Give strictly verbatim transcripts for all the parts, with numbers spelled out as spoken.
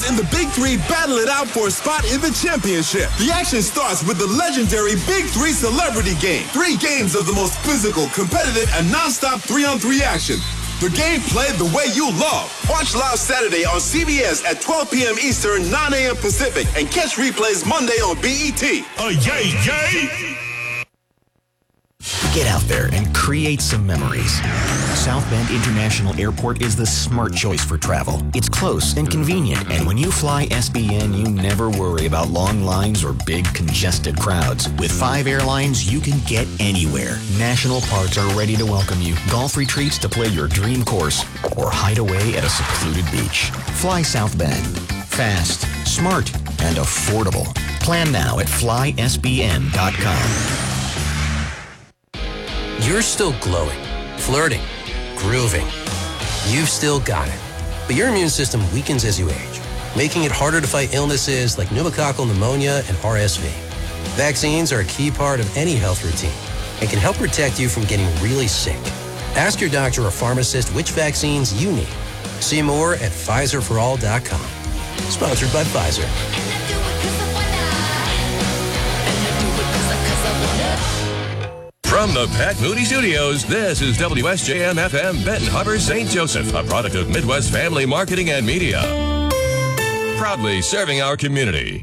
in the Big Three battle it out for a spot in the championship. The action starts with the legendary Big Three Celebrity Game. Three games of the most physical, competitive, and non-stop three-on-three action. The game played the way you love. Watch live Saturday on C B S at twelve p.m. Eastern, nine a.m. Pacific, and catch replays Monday on B E T. Oh, yay, yay! Get out there and create some memories. South Bend International Airport is the smart choice for travel. It's close and convenient, and when you fly S B N, you never worry about long lines or big congested crowds. With five airlines, you can get anywhere. National parks are ready to welcome you, golf retreats to play your dream course, or hide away at a secluded beach. Fly South Bend. Fast, smart, and affordable. Plan now at fly S B N dot com. You're still glowing, flirting, grooving. You've still got it. But your immune system weakens as you age, making it harder to fight illnesses like pneumococcal pneumonia and R S V. Vaccines are a key part of any health routine and can help protect you from getting really sick. Ask your doctor or pharmacist which vaccines you need. See more at Pfizer for all dot com. Sponsored by Pfizer. From the Pat Moody Studios, this is W S J M F M Benton Harbor, Saint Joseph, a product of Midwest Family Marketing and Media. Proudly serving our community.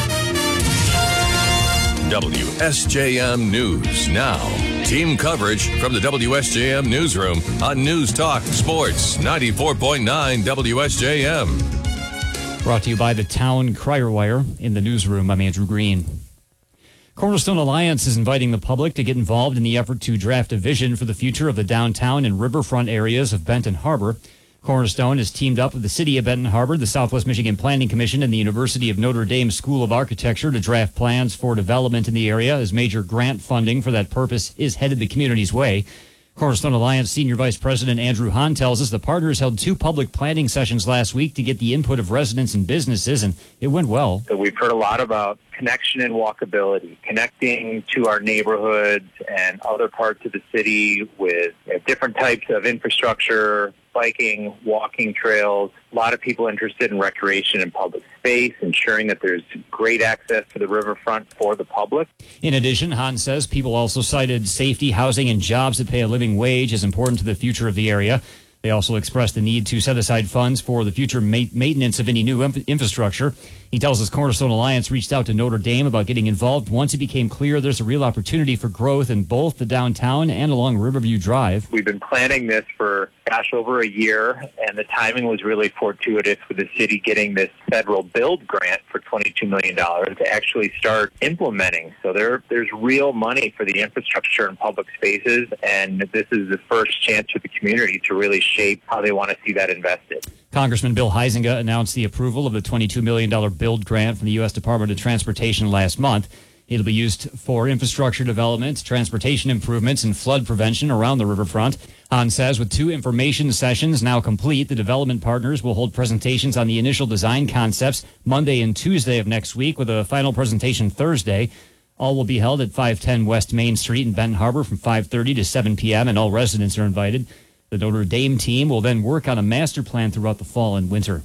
W S J M News now. Team coverage from the W S J M Newsroom on News Talk Sports ninety-four point nine W S J M. Brought to you by the Town Crier Wire. In the newsroom, I'm Andrew Green. Cornerstone Alliance is inviting the public to get involved in the effort to draft a vision for the future of the downtown and riverfront areas of Benton Harbor. Cornerstone has teamed up with the City of Benton Harbor, the Southwest Michigan Planning Commission, and the University of Notre Dame School of Architecture to draft plans for development in the area as major grant funding for that purpose is headed the community's way. Cornerstone Alliance Senior Vice President Andrew Hahn tells us the partners held two public planning sessions last week to get the input of residents and businesses, and it went well. So we've heard a lot about connection and walkability, connecting to our neighborhoods and other parts of the city with you know, different types of infrastructure, biking, walking trails. A lot of people interested in recreation and public space, ensuring that there's great access to the riverfront for the public. In addition, Hahn says people also cited safety, housing, and jobs that pay a living wage as important to the future of the area. They also expressed the need to set aside funds for the future ma- maintenance of any new inf- infrastructure. He tells us Cornerstone Alliance reached out to Notre Dame about getting involved once it became clear there's a real opportunity for growth in both the downtown and along Riverview Drive. We've been planning this for, gosh, over a year, and the timing was really fortuitous with the city getting this federal build grant for twenty-two million dollars to actually start implementing. So there, there's real money for the infrastructure and public spaces, and this is the first chance for the community to really shape how they want to see that invested. Congressman Bill Huizenga announced the approval of the twenty-two million dollars build grant from the U S Department of Transportation last month. It'll be used for infrastructure development, transportation improvements, and flood prevention around the riverfront. Hahn says with two information sessions now complete, the development partners will hold presentations on the initial design concepts Monday and Tuesday of next week, with a final presentation Thursday. All will be held at five ten West Main Street in Benton Harbor from five thirty to seven p.m., and all residents are invited. The Notre Dame team will then work on a master plan throughout the fall and winter.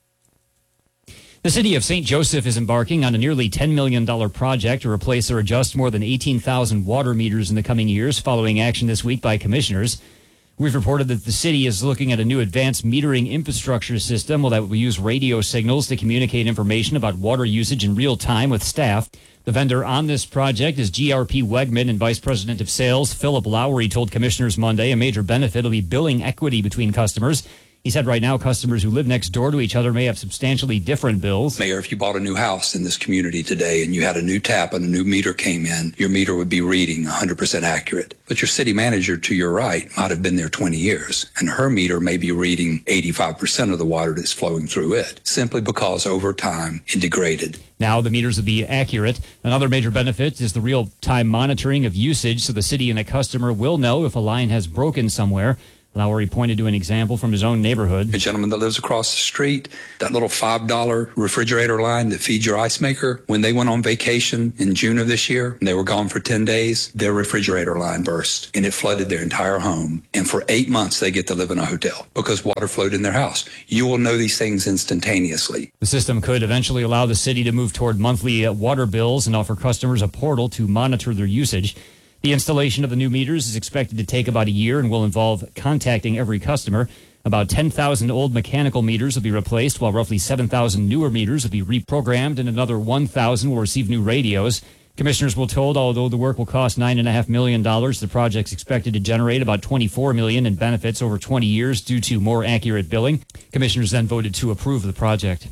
The city of Saint Joseph is embarking on a nearly ten million dollars project to replace or adjust more than eighteen thousand water meters in the coming years, following action this week by commissioners. We've reported that the city is looking at a new advanced metering infrastructure system that will use radio signals to communicate information about water usage in real time with staff. The vendor on this project is G R P Wegman, and Vice President of Sales Philip Lowry told commissioners Monday a major benefit will be billing equity between customers. He said right now customers who live next door to each other may have substantially different bills. Mayor, if you bought a new house in this community today and you had a new tap and a new meter came in, your meter would be reading one hundred percent accurate. But your city manager to your right might have been there twenty years, and her meter may be reading eighty-five percent of the water that's flowing through it, simply because over time it degraded. Now the meters will be accurate. Another major benefit is the real-time monitoring of usage, so the city and a customer will know if a line has broken somewhere. Lowry pointed to an example from his own neighborhood. A gentleman that lives across the street, that little five dollar refrigerator line that feeds your ice maker, when they went on vacation in June of this year, and they were gone for ten days, their refrigerator line burst, and it flooded their entire home. And for eight months, they get to live in a hotel because water flowed in their house. You will know these things instantaneously. The system could eventually allow the city to move toward monthly uh, water bills and offer customers a portal to monitor their usage. The installation of the new meters is expected to take about a year and will involve contacting every customer. About ten thousand old mechanical meters will be replaced, while roughly seven thousand newer meters will be reprogrammed, and another one thousand will receive new radios. Commissioners were told, although the work will cost nine point five million dollars, the project's expected to generate about twenty-four million dollars in benefits over twenty years due to more accurate billing. Commissioners then voted to approve the project.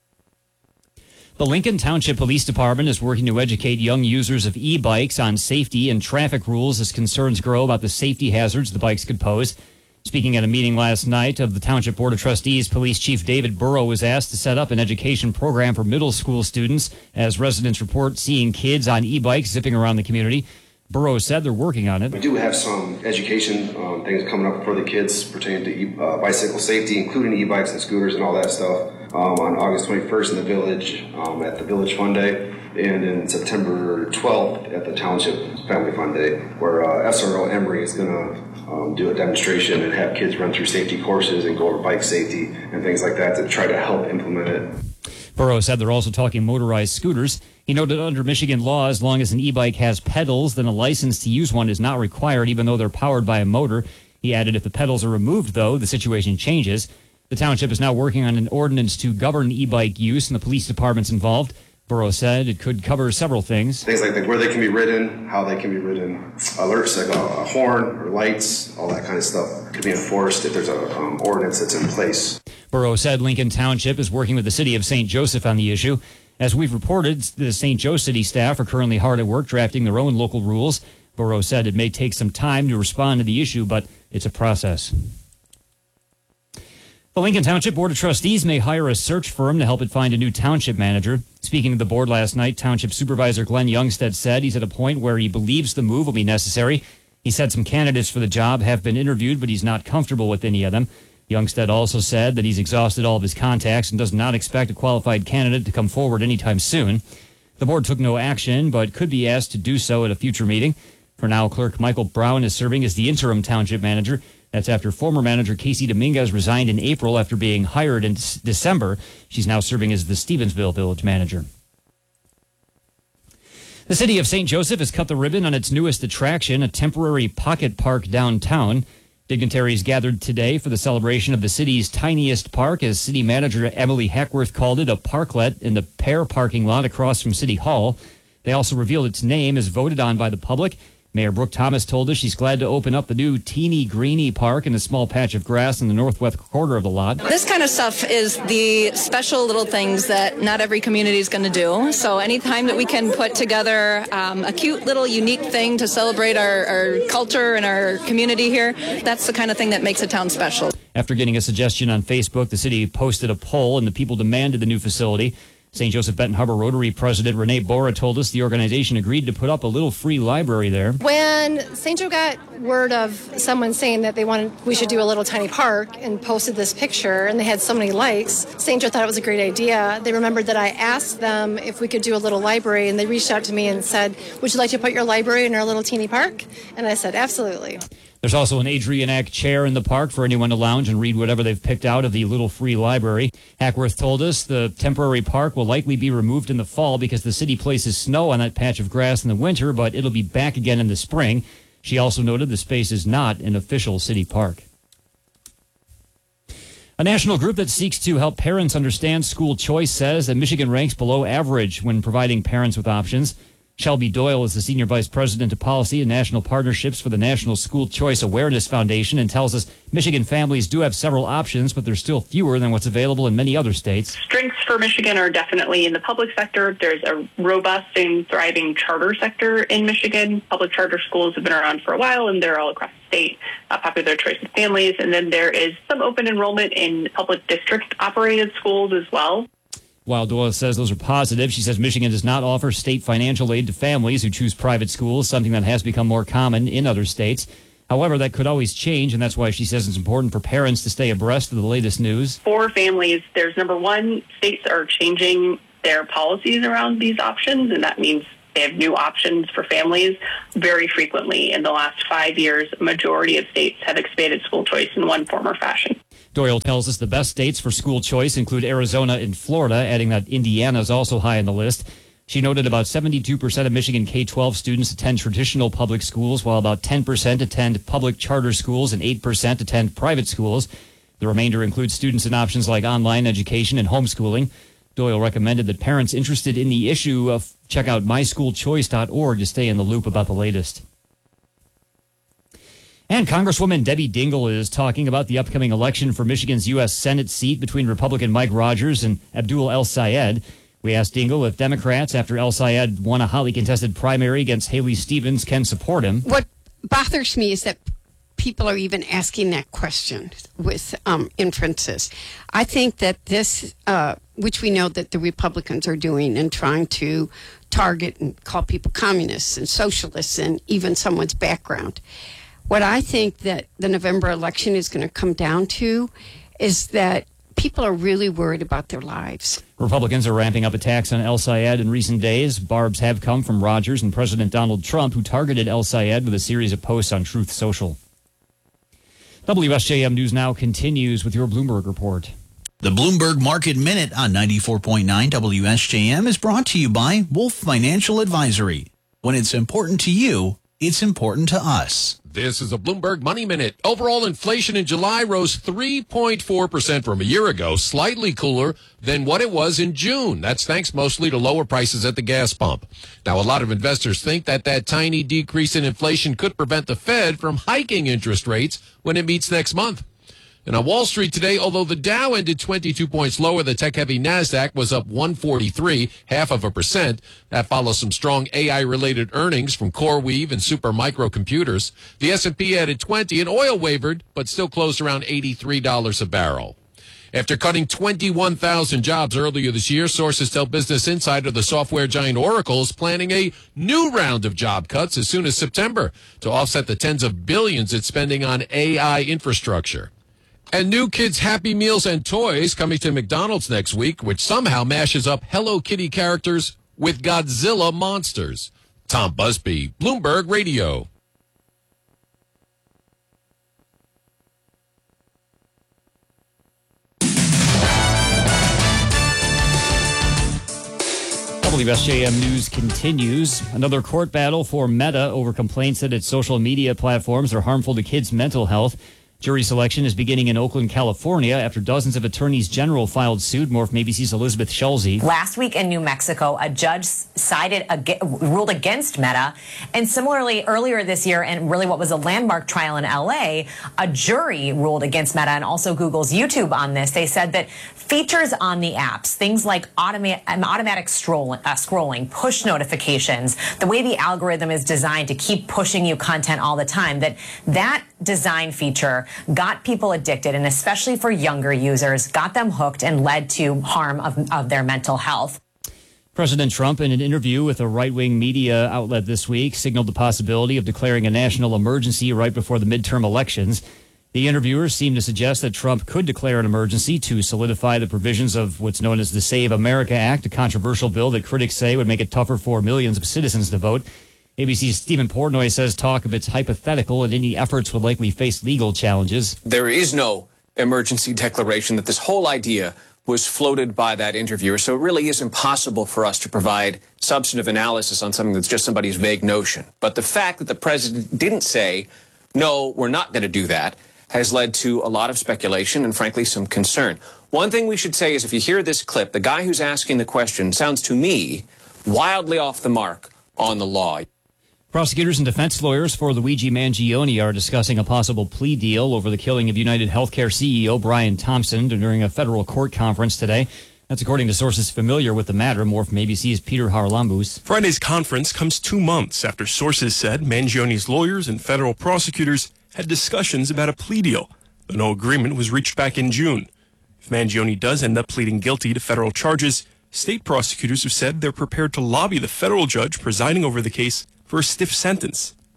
The Lincoln Township Police Department is working to educate young users of e-bikes on safety and traffic rules as concerns grow about the safety hazards the bikes could pose. Speaking at a meeting last night of the Township Board of Trustees, Police Chief David Burrow was asked to set up an education program for middle school students as residents report seeing kids on e-bikes zipping around the community. Burrow said they're working on it. We do have some education um, things coming up for the kids pertaining to e- uh, bicycle safety, including e-bikes and scooters and all that stuff, um, on August twenty-first in the village um, at the Village Fun Day, and in September twelfth at the Township Family Fun Day, where uh, S R O Emory is going to um, do a demonstration and have kids run through safety courses and go over bike safety and things like that to try to help implement it. Burrow said they're also talking motorized scooters. He noted under Michigan law, as long as an e-bike has pedals, then a license to use one is not required, even though they're powered by a motor. He added if the pedals are removed, though, the situation changes. The township is now working on an ordinance to govern e-bike use, and the police department's involved. Burrow said it could cover several things. Things like where they can be ridden, how they can be ridden, alerts like a, a horn or lights, all that kind of stuff could be enforced if there's a um, ordinance that's in place. Burrow said Lincoln Township is working with the city of Saint Joseph on the issue. As we've reported, the Saint Joe City staff are currently hard at work drafting their own local rules. Burrow said it may take some time to respond to the issue, but it's a process. The Lincoln Township Board of Trustees may hire a search firm to help it find a new township manager. Speaking to the board last night, Township Supervisor Glenn Youngstead said he's at a point where he believes the move will be necessary. He said some candidates for the job have been interviewed, but he's not comfortable with any of them. Youngstead also said that he's exhausted all of his contacts and does not expect a qualified candidate to come forward anytime soon. The board took no action, but could be asked to do so at a future meeting. For now, Clerk Michael Brown is serving as the interim township manager. That's after former manager Casey Dominguez resigned in April after being hired in December. She's now serving as the Stevensville village manager. The city of Saint Joseph has cut the ribbon on its newest attraction, a temporary pocket park downtown. Dignitaries gathered today for the celebration of the city's tiniest park, as city manager Emily Hackworth called it, a parklet in the Pear parking lot across from City Hall. They also revealed its name is voted on by the public. Mayor Brooke Thomas told us she's glad to open up the new Teeny Greeny Park in a small patch of grass in the northwest quarter of the lot. This kind of stuff is the special little things that not every community is going to do. So anytime that we can put together um, a cute little unique thing to celebrate our, our culture and our community here, that's the kind of thing that makes a town special. After getting a suggestion on Facebook, the city posted a poll and the people demanded the new facility. Saint Joseph Benton Harbor Rotary President Renee Bora told us the organization agreed to put up a little free library there. When Saint Joe got word of someone saying that they wanted we should do a little tiny park and posted this picture, and they had so many likes, Saint Joe thought it was a great idea. They remembered that I asked them if we could do a little library, and they reached out to me and said, would you like to put your library in our little teeny park? And I said, absolutely. There's also an Adrian Act chair in the park for anyone to lounge and read whatever they've picked out of the little free library. Hackworth told us the temporary park will likely be removed in the fall because the city places snow on that patch of grass in the winter, but it'll be back again in the spring. She also noted the space is not an official city park. A national group that seeks to help parents understand school choice says that Michigan ranks below average when providing parents with options. Shelby Doyle is the Senior Vice President of Policy and National Partnerships for the National School Choice Awareness Foundation and tells us Michigan families do have several options, but they're still fewer than what's available in many other states. Strengths for Michigan are definitely in the public sector. There's a robust and thriving charter sector in Michigan. Public charter schools have been around for a while, and they're all across the state, uh, popular choice of families. And then there is some open enrollment in public district-operated schools as well. While Doyle says those are positive, she says Michigan does not offer state financial aid to families who choose private schools, something that has become more common in other states. However, that could always change, and that's why she says it's important for parents to stay abreast of the latest news. For families, there's number one, states are changing their policies around these options, and that means they have new options for families very frequently. In the last five years, a majority of states have expanded school choice in one form or fashion. Doyle tells us the best states for school choice include Arizona and Florida, adding that Indiana is also high on the list. She noted about seventy-two percent of Michigan K twelve students attend traditional public schools, while about ten percent attend public charter schools and eight percent attend private schools. The remainder includes students in options like online education and homeschooling. Doyle recommended that parents interested in the issue uh, check out my school choice dot org to stay in the loop about the latest. And Congresswoman Debbie Dingell is talking about the upcoming election for Michigan's U S Senate seat between Republican Mike Rogers and Abdul El-Sayed. We asked Dingell if Democrats, after El-Sayed won a hotly contested primary against Haley Stevens, can support him. What bothers me is that people are even asking that question with um, inferences. I think that this, uh, which we know that the Republicans are doing and trying to target and call people communists and socialists and even someone's background. What I think that the November election is going to come down to is that people are really worried about their lives. Republicans are ramping up attacks on El-Sayed in recent days. Barbs have come from Rogers and President Donald Trump, who targeted El-Sayed with a series of posts on Truth Social. W S J M News Now continues with your Bloomberg report. The Bloomberg Market Minute on ninety-four point nine W S J M is brought to you by Wolf Financial Advisory. When it's important to you, it's important to us. This is a Bloomberg Money Minute. Overall inflation in July rose three point four percent from a year ago, slightly cooler than what it was in June. That's thanks mostly to lower prices at the gas pump. Now, a lot of investors think that that tiny decrease in inflation could prevent the Fed from hiking interest rates when it meets next month. And on Wall Street today, although the Dow ended twenty-two points lower, the tech-heavy NASDAQ was up one forty-three, half of a percent. That follows some strong A I-related earnings from CoreWeave and Supermicro Computers. The S and P added twenty, and oil wavered, but still closed around eighty-three dollars a barrel. After cutting twenty-one thousand jobs earlier this year, sources tell Business Insider the software giant Oracle is planning a new round of job cuts as soon as September to offset the tens of billions it's spending on A I infrastructure. And new kids' Happy Meals and toys coming to McDonald's next week, which somehow mashes up Hello Kitty characters with Godzilla monsters. Tom Busby, Bloomberg Radio. W S J M News continues. Another court battle for Meta over complaints that its social media platforms are harmful to kids' mental health. Jury selection is beginning in Oakland, California, after dozens of attorneys general filed suit. More from A B C's Elizabeth Schulze. Last week in New Mexico, a judge sided ag- ruled against Meta. And similarly, earlier this year, in really what was a landmark trial in L A, a jury ruled against Meta and also Google's YouTube on this. They said that features on the apps, things like automa- automatic scroll- uh, scrolling, push notifications, the way the algorithm is designed to keep pushing you content all the time, that that design feature got people addicted, and especially for younger users, got them hooked and led to harm of, of their mental health. President Trump, in an interview with a right-wing media outlet this week, signaled the possibility of declaring a national emergency right before the midterm elections. The interviewers seemed to suggest that Trump could declare an emergency to solidify the provisions of what's known as the Save America Act, a controversial bill that critics say would make it tougher for millions of citizens to vote. A B C's Stephen Portnoy says talk of it's hypothetical and any efforts would likely face legal challenges. There is no emergency declaration, that this whole idea was floated by that interviewer. So it really is impossible for us to provide substantive analysis on something that's just somebody's vague notion. But the fact that the president didn't say, no, we're not going to do that, has led to a lot of speculation and, frankly, some concern. One thing we should say is if you hear this clip, the guy who's asking the question sounds to me wildly off the mark on the law. Prosecutors and defense lawyers for Luigi Mangione are discussing a possible plea deal over the killing of United Healthcare C E O Brian Thompson during a federal court conference today. That's according to sources familiar with the matter. More from A B C's Peter Harlambous. Friday's conference comes two months after sources said Mangione's lawyers and federal prosecutors had discussions about a plea deal, though no agreement was reached back in June. If Mangione does end up pleading guilty to federal charges, state prosecutors have said they're prepared to lobby the federal judge presiding over the case for a stiff sentence.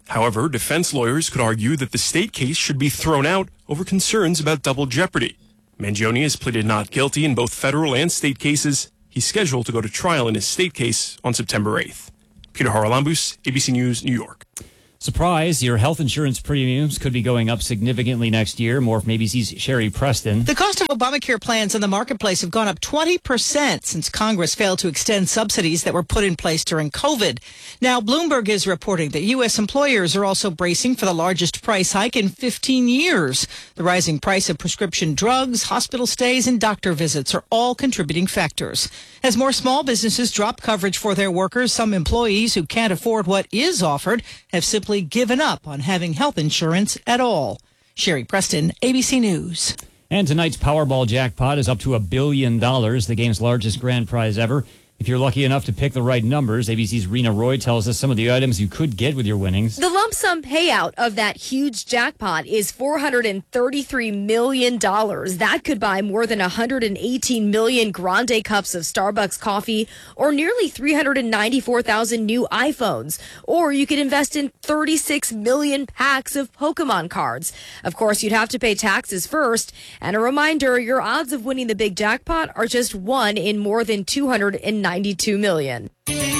However, defense lawyers could argue that the state case should be thrown out over concerns about double jeopardy. Mangione has pleaded not guilty in both federal and state cases. He's scheduled to go to trial in his state case on September eighth. Peter Haralambous, A B C News, New York. Surprise, your health insurance premiums could be going up significantly next year. More from A B C's Sherry Preston. The cost of Obamacare plans in the marketplace have gone up twenty percent since Congress failed to extend subsidies that were put in place during COVID. Now, Bloomberg is reporting that U S employers are also bracing for the largest price hike in fifteen years. The rising price of prescription drugs, hospital stays, and doctor visits are all contributing factors. As more small businesses drop coverage for their workers, some employees who can't afford what is offered have simply given up on having health insurance at all. Sherry Preston, A B C News. And tonight's Powerball jackpot is up to a billion dollars, the game's largest grand prize ever. If you're lucky enough to pick the right numbers, A B C's Rena Roy tells us some of the items you could get with your winnings. The lump sum payout of that huge jackpot is four hundred thirty-three million dollars. That could buy more than one hundred eighteen million grande cups of Starbucks coffee or nearly three hundred ninety-four thousand new iPhones. Or you could invest in thirty-six million packs of Pokemon cards. Of course, you'd have to pay taxes first. And a reminder, your odds of winning the big jackpot are just one in more than two hundred ninety-two million.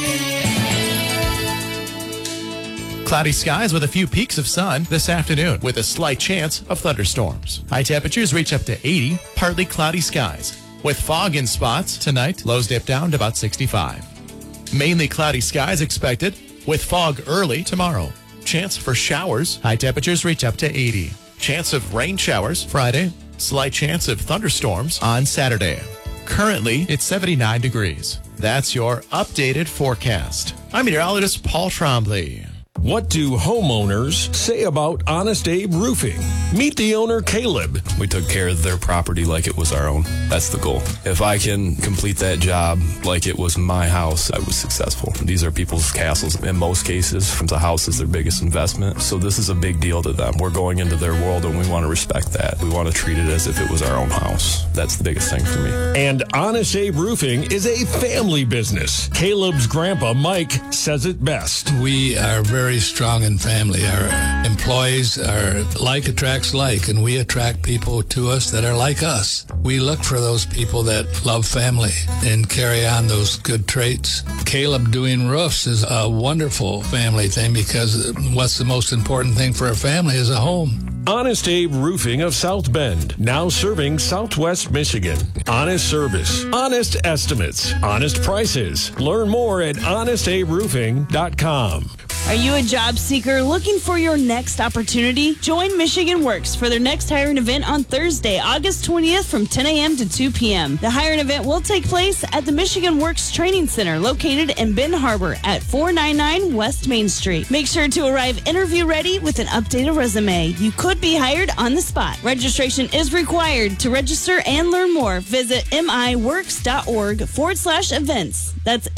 Cloudy skies with a few peaks of sun this afternoon with a slight chance of thunderstorms. High temperatures reach up to eighty, partly cloudy skies. With fog in spots tonight, lows dip down to about sixty-five. Mainly cloudy skies expected with fog early tomorrow. Chance for showers, high temperatures reach up to eighty. Chance of rain showers Friday, slight chance of thunderstorms on Saturday. Currently, it's seventy-nine degrees. That's your updated forecast. I'm meteorologist Paul Trombley. What do homeowners say about Honest Abe Roofing? Meet the owner, Caleb. We took care of their property like it was our own. That's the goal. If I can complete that job like it was my house, I was successful. These are people's castles. In most cases, the house is their biggest investment. So this is a big deal to them. We're going into their world and we want to respect that. We want to treat it as if it was our own house. That's the biggest thing for me. And Honest Abe Roofing is a family business. Caleb's grandpa, Mike, says it best. We are very Very strong in family. Our employees are like attracts like, and we attract people to us that are like us. We look for those people that love family and carry on those good traits. Caleb doing roofs is a wonderful family thing because what's the most important thing for a family is a home. Honest Abe Roofing of South Bend, now serving Southwest Michigan. Honest service, honest estimates, honest prices. Learn more at honest abe roofing dot com. Are you a job seeker looking for your next opportunity? Join Michigan Works for their next hiring event on Thursday, August twentieth from ten a.m. to two p.m. The hiring event will take place at the Michigan Works Training Center located in Ben Harbor at four ninety-nine West Main Street. Make sure to arrive interview ready with an updated resume. You could be hired on the spot. Registration is required. To register and learn more, visit miworks.org forward slash events. That's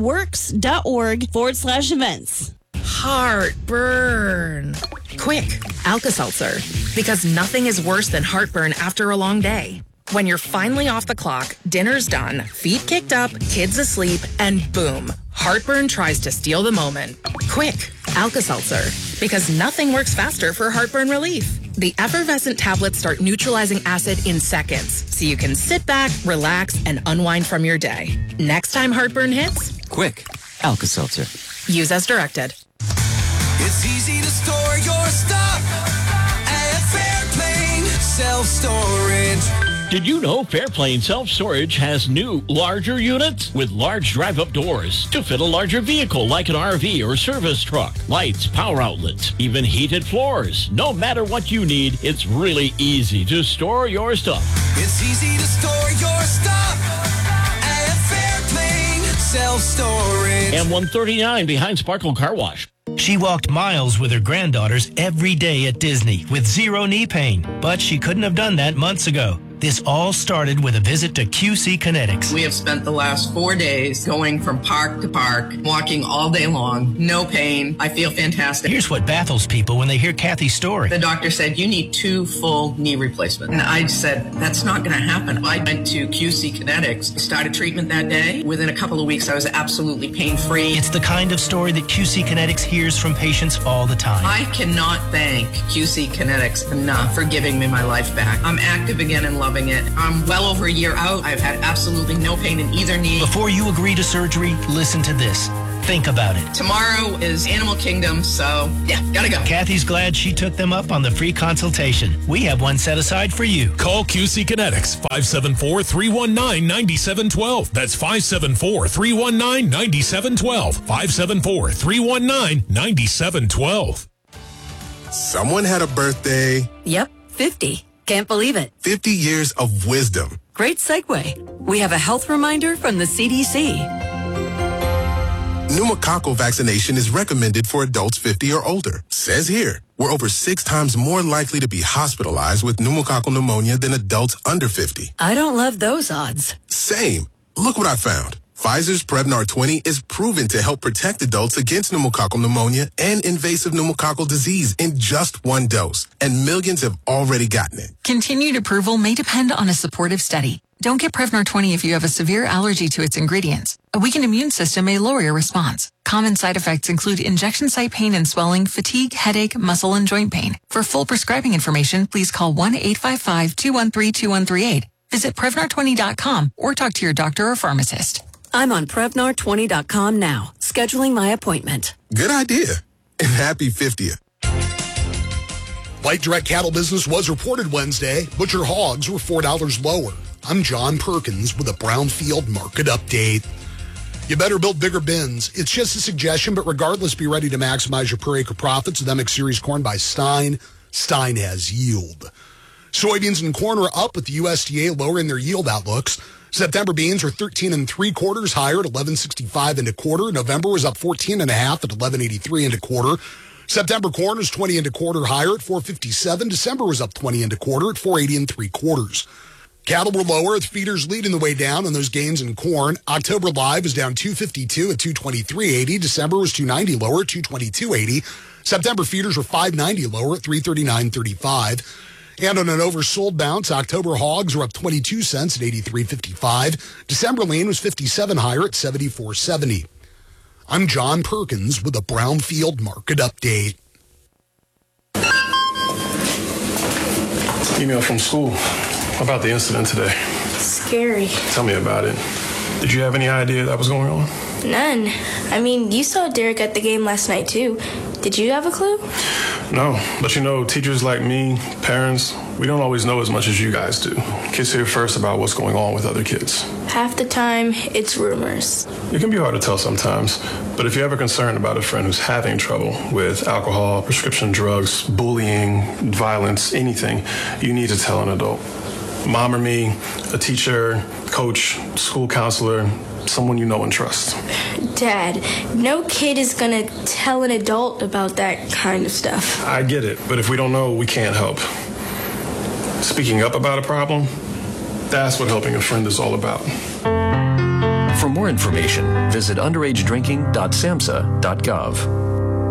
miworks.org forward slash events. Heartburn. Quick, Alka-Seltzer. Because nothing is worse than heartburn after a long day. When you're finally off the clock, dinner's done, feet kicked up, kids asleep, and boom, heartburn tries to steal the moment. Quick, Alka-Seltzer. Because nothing works faster for heartburn relief. The effervescent tablets start neutralizing acid in seconds, so you can sit back, relax, and unwind from your day. Next time heartburn hits, quick, Alka-Seltzer. Use as directed. It's easy to store your stuff at Fairplane Self-Storage. Did you know Fairplane Self-Storage has new, larger units with large drive-up doors to fit a larger vehicle like an R V or service truck, lights, power outlets, even heated floors. No matter what you need, it's really easy to store your stuff. It's easy to store your stuff at Fairplane Self-Storage. M one thirty-nine behind Sparkle Car Wash. She walked miles with her granddaughters every day at Disney with zero knee pain, but she couldn't have done that months ago. This all started with a visit to Q C Kinetics. We have spent the last four days going from park to park, walking all day long, no pain. I feel fantastic. Here's what baffles people when they hear Kathy's story. The doctor said, you need two full knee replacements. And I said, that's not going to happen. I went to Q C Kinetics, started treatment that day. Within a couple of weeks, I was absolutely pain-free. It's the kind of story that Q C Kinetics hears from patients all the time. I cannot thank Q C Kinetics enough for giving me my life back. I'm active again and loving it. I'm well over a year out. I've had absolutely no pain in either knee. Before you agree to surgery, listen to this. Think about it. Tomorrow is Animal Kingdom, so yeah, gotta go. Kathy's glad she took them up on the free consultation. We have one set aside for you. Call Q C Kinetics, five seven four, three one nine, nine seven one two. That's five seven four, three one nine, nine seven one two. five seven four, three one nine, nine seven one two. Someone had a birthday. Yep, fifty. Can't believe it. fifty years of wisdom. Great segue. We have a health reminder from the C D C. Pneumococcal vaccination is recommended for adults fifty or older. Says here, we're over six times more likely to be hospitalized with pneumococcal pneumonia than adults under fifty. I don't love those odds. Same. Look what I found. Pfizer's Prevnar twenty is proven to help protect adults against pneumococcal pneumonia and invasive pneumococcal disease in just one dose. And millions have already gotten it. Continued approval may depend on a supportive study. Don't get Prevnar twenty if you have a severe allergy to its ingredients. A weakened immune system may lower your response. Common side effects include injection site pain and swelling, fatigue, headache, muscle, and joint pain. For full prescribing information, please call one eight five five, two one three, two one three eight. Visit Prevnar twenty dot com or talk to your doctor or pharmacist. I'm on Prevnar twenty dot com now, scheduling my appointment. Good idea. And happy fiftieth. Light direct cattle business was reported Wednesday. Butcher hogs were four dollars lower. I'm John Perkins with a Brownfield market update. You better build bigger bins. It's just a suggestion, but regardless, be ready to maximize your per acre profits with M X Series corn by Stein. Stein has yield. Soybeans and corn are up with the U S D A lowering their yield outlooks. September beans are thirteen and three quarters higher at eleven sixty-five and a quarter. November was up fourteen and a half at eleven eighty-three and a quarter. September corn is twenty and a quarter higher at four fifty-seven. December was up twenty and a quarter at four eighty and three quarters. Cattle were lower with feeders leading the way down on those gains in corn. October live was down two fifty-two at two twenty-three eighty. December was two ninety lower at two twenty-two eighty. September feeders were five ninety lower at three thirty-nine thirty-five. And on an oversold bounce, October hogs were up twenty-two cents at eighty-three fifty-five. December lean was fifty-seven higher at seventy-four seventy. I'm John Perkins with a Brownfield market update. Email from school about the incident today. Scary. Tell me about it. Did you have any idea that was going on? None. I mean, you saw Derek at the game last night, too. Did you have a clue? No, but you know, teachers like me, parents, we don't always know as much as you guys do. Kids hear first about what's going on with other kids. Half the time, it's rumors. It can be hard to tell sometimes, but if you're ever concerned about a friend who's having trouble with alcohol, prescription drugs, bullying, violence, anything, you need to tell an adult. Mom or me, a teacher, coach, school counselor, someone you know and trust. Dad, no kid is gonna tell an adult about that kind of stuff. I get it, but if we don't know, we can't help. Speaking up about a problem, that's what helping a friend is all about. For more information, visit underage drinking dot samhsa dot gov.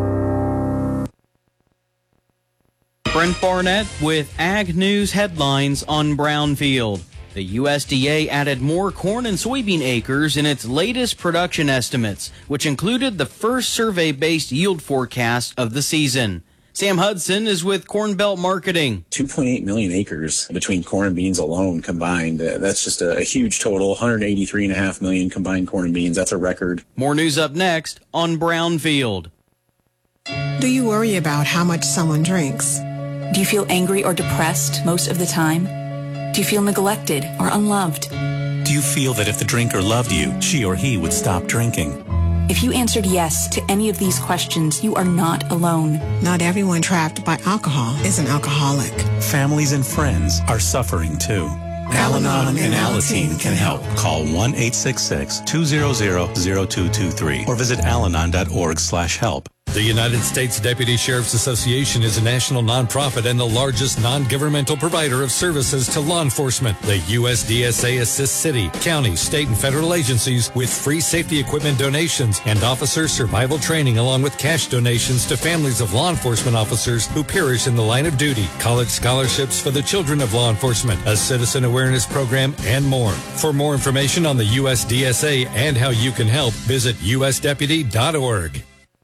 Brent Barnett with Ag News headlines on Brownfield. The U S D A added more corn and soybean acres in its latest production estimates, which included the first survey-based yield forecast of the season. Sam Hudson is with Corn Belt Marketing. two point eight million acres between corn and beans alone combined. Uh, that's just a, a huge total, one hundred eighty-three point five million combined corn and beans. That's a record. More news up next on Brownfield. Do you worry about how much someone drinks? Do you feel angry or depressed most of the time? Do you feel neglected or unloved? Do you feel that if the drinker loved you, she or he would stop drinking? If you answered yes to any of these questions, you are not alone. Not everyone trapped by alcohol is an alcoholic. Families and friends are suffering too. Al-Anon and Alateen can help. Call one eight six six, two zero zero, zero two two three or visit alanon dot org slash help. The United States Deputy Sheriff's Association is a national nonprofit and the largest non-governmental provider of services to law enforcement. The U S D S A assists city, county, state, and federal agencies with free safety equipment donations and officer survival training, along with cash donations to families of law enforcement officers who perish in the line of duty, college scholarships for the children of law enforcement, a citizen awareness program, and more. For more information on the U S D S A and how you can help, visit U S deputy dot org.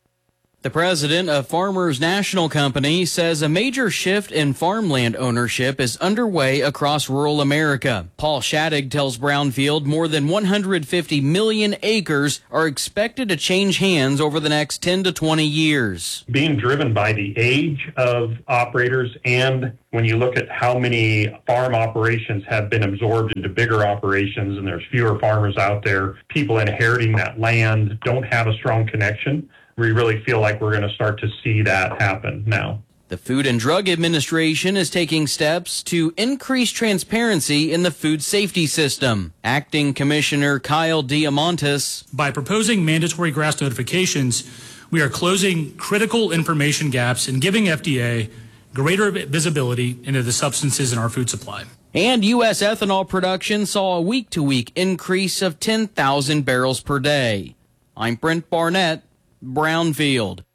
The president of Farmers National Company says a major shift in farmland ownership is underway across rural America. Paul Shattuck tells Brownfield more than one hundred fifty million acres are expected to change hands over the next ten to twenty years. Being driven by the age of operators, and when you look at how many farm operations have been absorbed into bigger operations and there's fewer farmers out there, people inheriting that land don't have a strong connection. We really feel like we're going to start to see that happen now. The Food and Drug Administration is taking steps to increase transparency in the food safety system. Acting Commissioner Kyle Diamantis. By proposing mandatory GRAS notifications, we are closing critical information gaps and giving F D A greater visibility into the substances in our food supply. And U S ethanol production saw a week-to-week increase of ten thousand barrels per day. I'm Brent Barnett, Brownfield.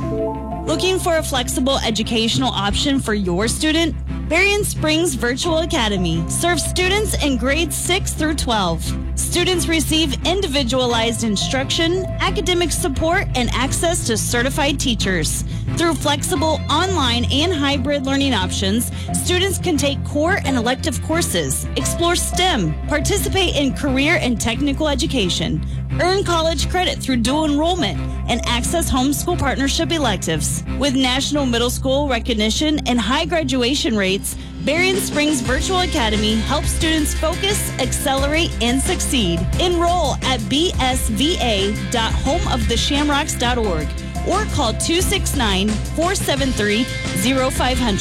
Looking for a flexible educational option for your student? Berrien Springs Virtual Academy serves students in grades six through twelve. Students receive individualized instruction, academic support, and access to certified teachers. Through flexible online and hybrid learning options, students can take core and elective courses, explore STEM, participate in career and technical education, earn college credit through dual enrollment, and access homeschool partnership electives. With national middle school recognition and high graduation rates, Berrien Springs Virtual Academy helps students focus, accelerate, and succeed. Enroll at b s v a dot home of the shamrocks dot org or call two six nine, four seven three, zero five zero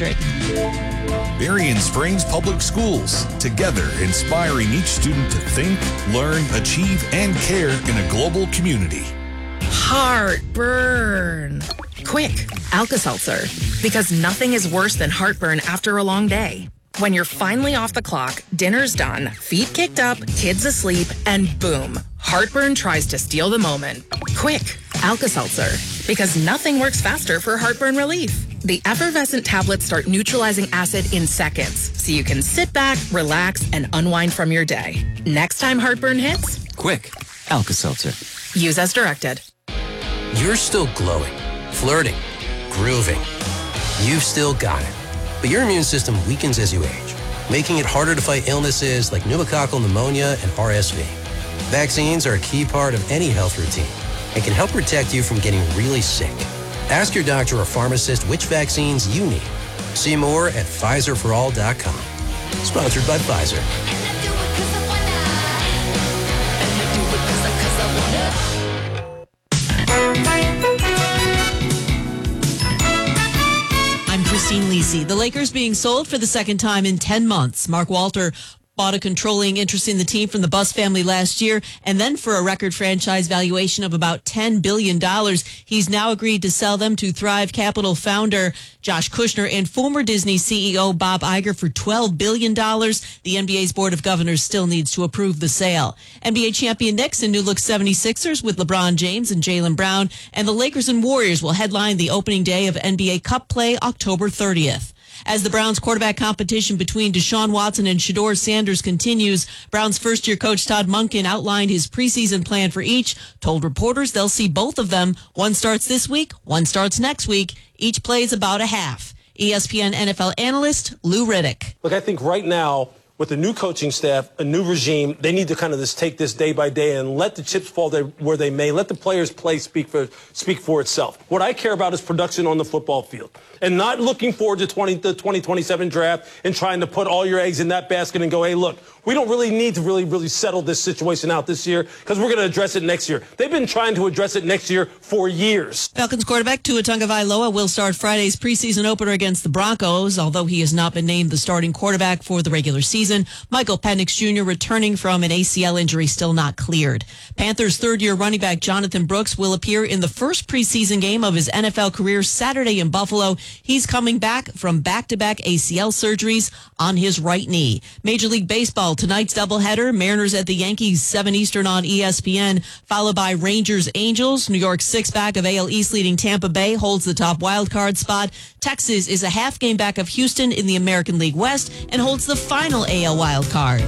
zero. Berrien Springs Public Schools, together inspiring each student to think, learn, achieve, and care in a global community. Heartburn. Quick, Alka-Seltzer. Because nothing is worse than heartburn after a long day. When you're finally off the clock, dinner's done, feet kicked up, kids asleep, and boom, heartburn tries to steal the moment. Quick, Alka-Seltzer. Because nothing works faster for heartburn relief. The effervescent tablets start neutralizing acid in seconds, so you can sit back, relax, and unwind from your day. Next time heartburn hits, quick, Alka-Seltzer. Use as directed. You're still glowing, flirting, grooving. You've still got it. But your immune system weakens as you age, making it harder to fight illnesses like pneumococcal pneumonia and R S V. Vaccines are a key part of any health routine and can help protect you from getting really sick. Ask your doctor or pharmacist which vaccines you need. See more at Pfizer for all dot com. Sponsored by Pfizer. I'm Christine Lisi. The Lakers being sold for the second time in ten months. Mark Walter bought a controlling interest in the team from the Buss family last year, and then for a record franchise valuation of about ten billion dollars, he's now agreed to sell them to Thrive Capital founder Josh Kushner and former Disney C E O Bob Iger for twelve billion dollars. The N B A's Board of Governors still needs to approve the sale. N B A champion Knicks and new look seventy-sixers with LeBron James and Jaylen Brown, and the Lakers and Warriors will headline the opening day of N B A Cup play October thirtieth. As the Browns quarterback competition between Deshaun Watson and Shedeur Sanders continues, Browns first-year coach Todd Monken outlined his preseason plan for each, told reporters they'll see both of them. One starts this week, one starts next week. Each plays about a half. E S P N N F L analyst Lou Riddick. Look, I think right now, with the new coaching staff, a new regime, they need to kind of just take this day by day and let the chips fall there where they may. Let the players' play speak for speak for itself. What I care about is production on the football field, and not looking forward to twenty, the twenty twenty-seven draft and trying to put all your eggs in that basket and go, hey, look, we don't really need to really, really settle this situation out this year because we're going to address it next year. They've been trying to address it next year for years. Falcons quarterback Tua Tagovailoa will start Friday's preseason opener against the Broncos, although he has not been named the starting quarterback for the regular season. Michael Penix Junior returning from an A C L injury still not cleared. Panthers third-year running back Jonathan Brooks will appear in the first preseason game of his N F L career Saturday in Buffalo. He's coming back from back-to-back A C L surgeries on his right knee. Major League Baseball, tonight's doubleheader, Mariners at the Yankees, seven Eastern on E S P N, followed by Rangers Angels. New York six-back of A L East leading Tampa Bay holds the top wildcard spot. Texas is a half game back of Houston in the American League West and holds the final A L wildcard.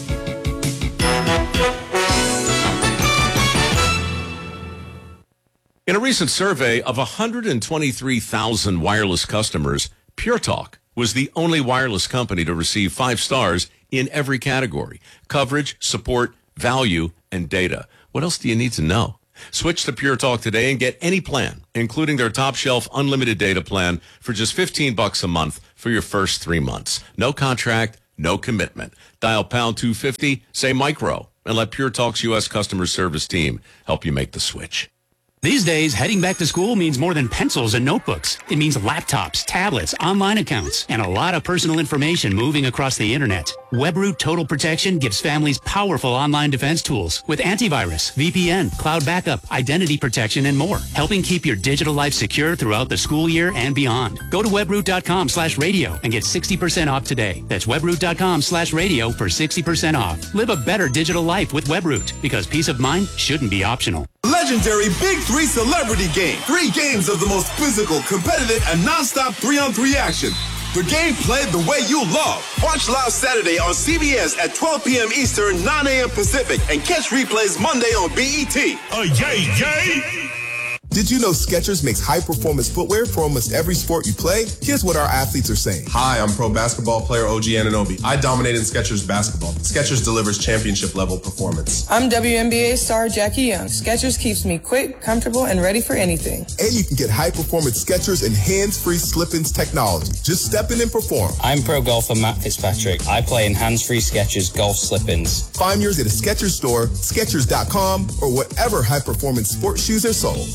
In a recent survey of one hundred twenty-three thousand wireless customers, Pure Talk was the only wireless company to receive five stars in every category: coverage, support, value, and data. What else do you need to know? Switch to Pure Talk today and get any plan, including their top shelf unlimited data plan for just fifteen bucks a month for your first three months. No contract, no commitment. Dial pound two fifty, say micro, and let Pure Talk's U S customer service team help you make the switch. These days, heading back to school means more than pencils and notebooks. It means laptops, tablets, online accounts, and a lot of personal information moving across the internet. WebRoot Total Protection gives families powerful online defense tools with antivirus, V P N, cloud backup, identity protection, and more, helping keep your digital life secure throughout the school year and beyond. Go to webroot.com slash radio and get sixty percent off today. That's webroot.com slash radio for sixty percent off. Live a better digital life with WebRoot, because peace of mind shouldn't be optional. Legendary Big Three Celebrity Game. Three games of the most physical, competitive, and non-stop three-on-three action. The game played the way you love. Watch live Saturday on C B S at twelve p.m. Eastern, nine a.m. Pacific, and catch replays Monday on B E T. Oh, yay, yay! Did you know Skechers makes high-performance footwear for almost every sport you play? Here's what our athletes are saying. Hi, I'm pro basketball player O G Anunoby. I dominate in Skechers basketball. Skechers delivers championship-level performance. I'm W N B A star Jackie Young. Skechers keeps me quick, comfortable, and ready for anything. And you can get high-performance Skechers and hands-free slip-ins technology. Just step in and perform. I'm pro golfer Matt Fitzpatrick. I play in hands-free Skechers golf slip-ins. Find yours at a Skechers store, Skechers dot com, or whatever high-performance sports shoes are sold.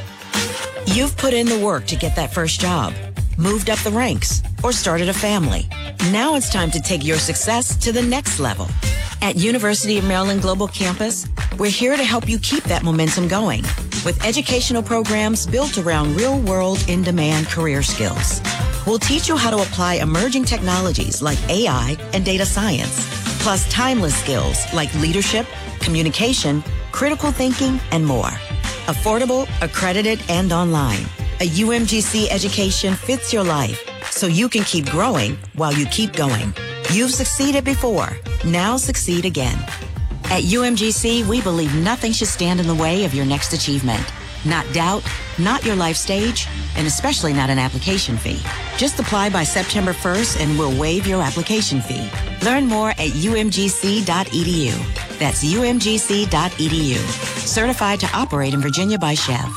You've put in the work to get that first job, moved up the ranks, or started a family. Now it's time to take your success to the next level. At University of Maryland Global Campus, we're here to help you keep that momentum going with educational programs built around real-world, in-demand career skills. We'll teach you how to apply emerging technologies like A I and data science, plus timeless skills like leadership, communication, critical thinking, and more. Affordable, accredited, and online. A U M G C education fits your life so you can keep growing while you keep going. You've succeeded before. Now succeed again. At U M G C, we believe nothing should stand in the way of your next achievement. Not doubt, not your life stage, and especially not an application fee. Just apply by September first and we'll waive your application fee. Learn more at U M G C dot E D U. That's U M G C dot E D U. Certified to operate in Virginia by Chev.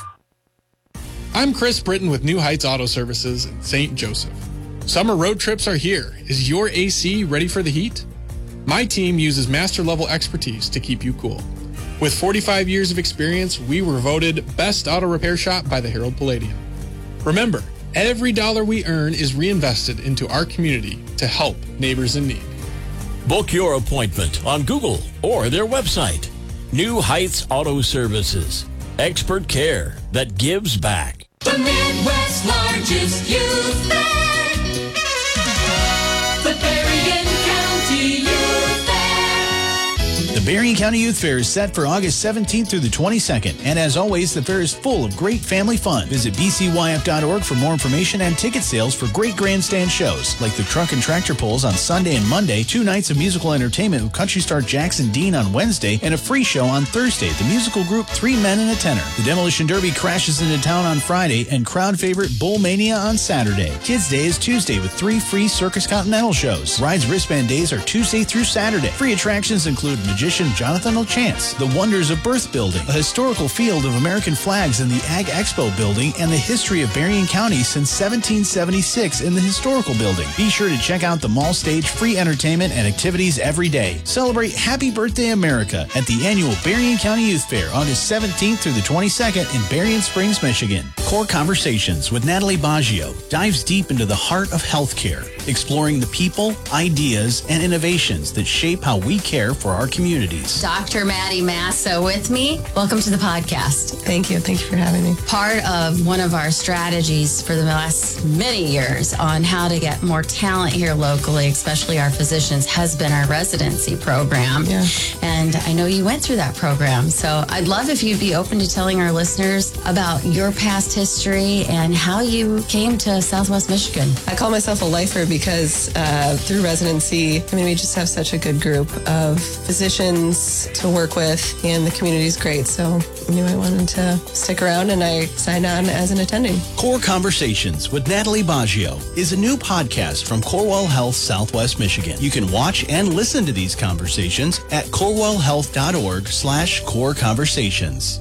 I'm Chris Britton with New Heights Auto Services in Saint Joseph. Summer road trips are here. Is your A C ready for the heat? My team uses master-level expertise to keep you cool. With forty-five years of experience, we were voted Best Auto Repair Shop by the Herald Palladium. Remember, every dollar we earn is reinvested into our community to help neighbors in need. Book your appointment on Google or their website. New Heights Auto Services. Expert care that gives back. The Midwest's largest youth fair. The Berrien County Youth Fair. The Berrien County Youth Fair is set for August seventeenth through the twenty-second. And as always, the fair is full of great family fun. Visit b c y f dot org for more information and ticket sales for great grandstand shows, like the Truck and Tractor Pulls on Sunday and Monday, two nights of musical entertainment with country star Jackson Dean on Wednesday, and a free show on Thursday, the musical group Three Men and a Tenor. The Demolition Derby crashes into town on Friday, and crowd favorite Bull Mania on Saturday. Kids Day is Tuesday with three free Circus Continental shows. Rides wristband days are Tuesday through Saturday. Free attractions include Magician physician Jonathan Lachance, the wonders of Birth Building, a historical field of American flags in the Ag Expo building, and the history of Berrien County since seventeen seventy-six in the historical building. Be sure to check out the mall stage, free entertainment and activities every day. Celebrate Happy Birthday America at the annual Berrien County Youth Fair, August seventeenth through the twenty-second in Berrien Springs, Michigan. Core Conversations with Natalie Baggio dives deep into the heart of healthcare, exploring the people, ideas, and innovations that shape how we care for our communities. Doctor Maddie Massa with me. Welcome to the podcast. Thank you. Thank you for having me. Part of one of our strategies for the last many years on how to get more talent here locally, especially our physicians, has been our residency program. Yeah. And I know you went through that program. So I'd love if you'd be open to telling our listeners about your past history and how you came to Southwest Michigan. I call myself a lifer because uh, through residency, I mean, we just have such a good group of physicians to work with, and the community's great. So I knew I wanted to stick around, and I signed on as an attending. Core Conversations with Natalie Baggio is a new podcast from Corewell Health Southwest Michigan. You can watch and listen to these conversations at corewellhealth.org slash core conversations.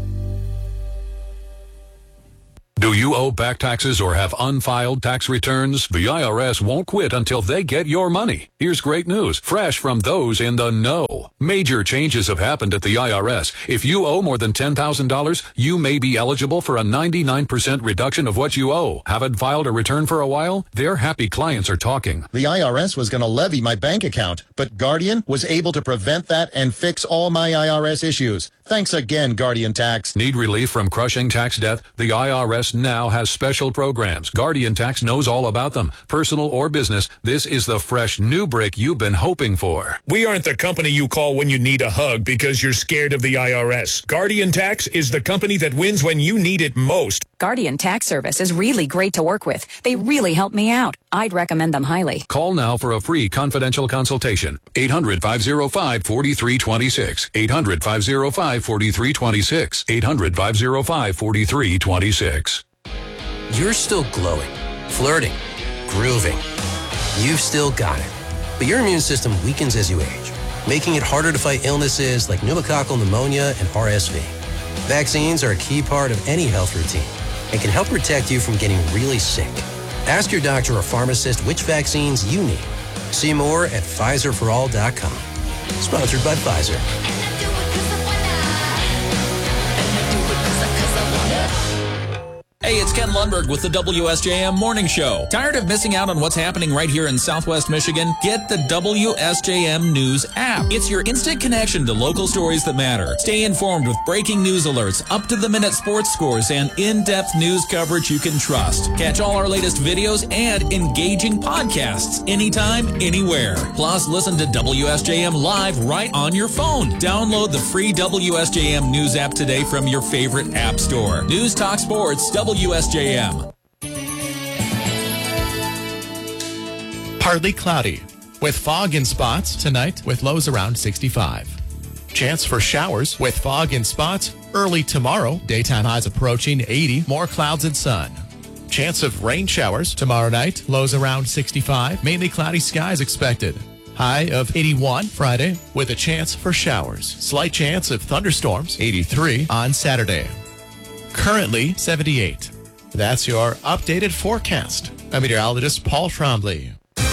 Do you owe back taxes or have unfiled tax returns? The I R S won't quit until they get your money. Here's great news, fresh from those in the know. Major changes have happened at the I R S. If you owe more than ten thousand dollars, you may be eligible for a ninety-nine percent reduction of what you owe. Haven't filed a return for a while? Their happy clients are talking. The I R S was going to levy my bank account, but Guardian was able to prevent that and fix all my I R S issues. Thanks again, Guardian Tax. Need relief from crushing tax debt? The I R S now has special programs. Guardian Tax knows all about them. Personal or business, this is the fresh new brick you've been hoping for. We aren't the company you call when you need a hug because you're scared of the I R S. Guardian Tax is the company that wins when you need it most. Guardian Tax Service is really great to work with. They really help me out. I'd recommend them highly. Call now for a free confidential consultation. eight hundred, five oh five, four three two six. eight hundred, five oh five, four three two six. eight hundred, five oh five, four three two six. You're still glowing, flirting, grooving. You've still got it. But your immune system weakens as you age, making it harder to fight illnesses like pneumococcal pneumonia and R S V. Vaccines are a key part of any health routine and can help protect you from getting really sick. Ask your doctor or pharmacist which vaccines you need. See more at Pfizer for all dot com. Sponsored by Pfizer. Hey, it's Ken Lundberg with the W S J M Morning Show. Tired of missing out on what's happening right here in Southwest Michigan? Get the W S J M News app. It's your instant connection to local stories that matter. Stay informed with breaking news alerts, up-to-the-minute sports scores, and in-depth news coverage you can trust. Catch all our latest videos and engaging podcasts anytime, anywhere. Plus, listen to W S J M live right on your phone. Download the free W S J M News app today from your favorite app store. News Talk Sports, W S J M. Partly cloudy with fog in spots tonight with lows around sixty-five. Chance for showers with fog in spots early tomorrow. Daytime highs approaching eighty. More clouds and sun. Chance of rain showers tomorrow night. Lows around sixty-five. Mainly cloudy skies expected. High of eighty-one Friday with a chance for showers. Slight chance of thunderstorms. eighty-three on Saturday. Currently seventy-eight. That's your updated forecast. I'm meteorologist Paul Trombley.